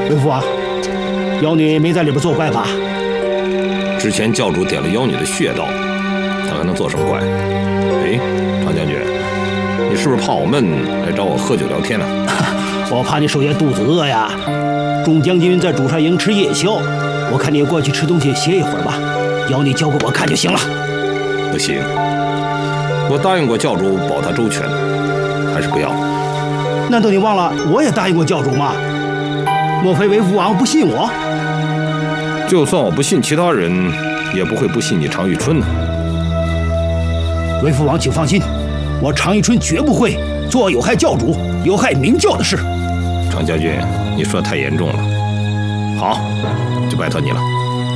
为父王，妖女没在里边作怪吧？ 之前教主点了妖女的穴道，她还能做什么怪？哎，常将军，你是不是怕我闷来找我喝酒聊天呢？ 我怕你守夜肚子饿呀。众将军在主帅营吃夜宵，我看你过去吃东西歇一会儿吧。妖女交给我看就行了。 不行，我答应过教主保他周全，还是不要。 难道你忘了我也答应过教主吗？莫非为父王不信我？ 就算我不信其他人，也不会不信你常遇春呢。 为父王请放心，我常遇春绝不会做有害教主、有害明教的事。 常将军，你说的太严重了。好，就拜托你了。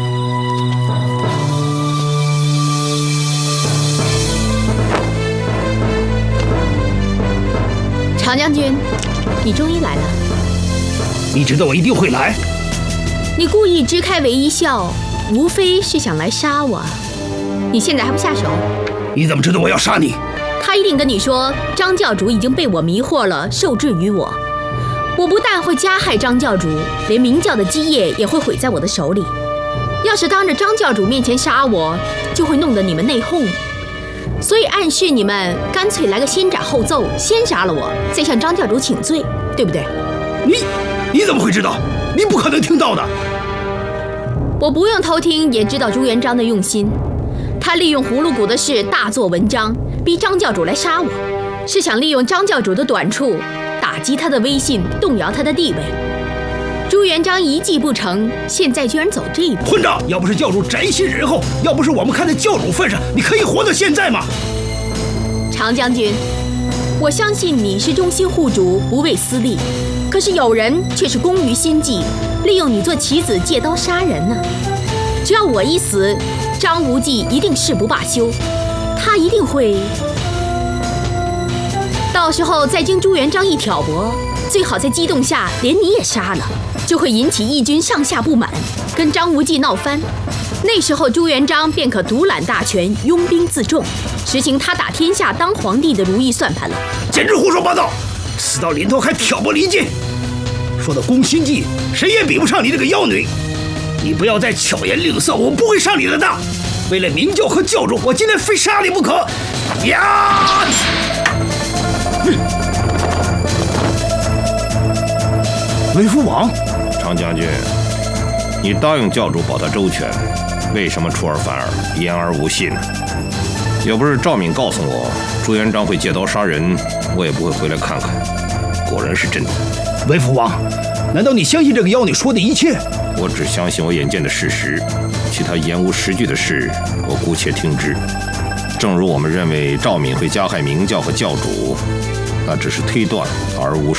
常将军，你终于来了。 你知道我一定会来。 你故意支开唯一笑，无非是想来杀我。你现在还不下手？ 你怎么知道我要杀你？ 他一定跟你说，张教主已经被我迷惑了，受制于我。我不但会加害张教主，连明教的基业也会毁在我的手里。要是当着张教主面前杀我，就会弄得你们内讧。所以暗示你们干脆来个先斩后奏，先杀了我，再向张教主请罪，对不对？ 你怎么会知道？你不可能听到的。 我不用偷听也知道朱元璋的用心，他利用葫芦谷的事大做文章，逼张教主来杀我，是想利用张教主的短处打击他的威信，动摇他的地位。朱元璋一计不成，现在居然走这一步。 混账！要不是教主宅心仁厚，要不是我们看在教主份上，你可以活到现在吗？ 常将军，我相信你是忠心护主，不为私利。可是有人却是攻于心计，利用你做棋子，借刀杀人呢。只要我一死，张无忌一定誓不罢休，他一定会。到时候再经朱元璋一挑拨，最好在激动下连你也杀了，就会引起义军上下不满，跟张无忌闹翻。那时候朱元璋便可独揽大权，拥兵自重，实行他打天下当皇帝的如意算盘了。 简直胡说八道！死到临头还挑拨离间，说到攻心计，谁也比不上你这个妖女。你不要再巧言令色，我不会上你的当。为了明教和教主，我今天非杀你不可！呀！为父王， 常将军，你答应教主保他周全，为什么出尔反尔，言而无信呢？要不是赵敏告诉我朱元璋会借刀杀人，我也不会回来看看。果然是真的。 为父王，难道你相信这个妖女说的一切？ 我只相信我眼见的事实，其他言无实据的事，我姑且听之。正如我们认为赵敏会加害明教和教主，那只是推断而无